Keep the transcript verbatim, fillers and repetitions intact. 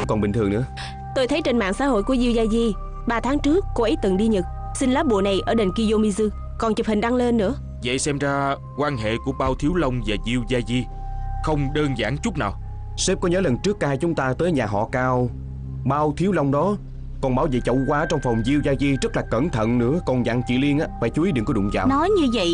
còn bình thường nữa. Tôi thấy trên mạng xã hội của Diêu Gia Di, ba tháng trước cô ấy từng đi Nhật, xin lá bùa này ở đền Kiyomizu, còn chụp hình đăng lên nữa. Vậy xem ra quan hệ của Bao Thiếu Long và Diêu Gia Di không đơn giản chút nào. Sếp có nhớ lần trước cả hai chúng ta tới nhà họ Cao, Bao Thiếu Long đó còn bảo vệ chậu hoa trong phòng Diêu Gia Di rất là cẩn thận nữa, còn dặn chị Liên á phải chú ý đừng có đụng vào. Nói như vậy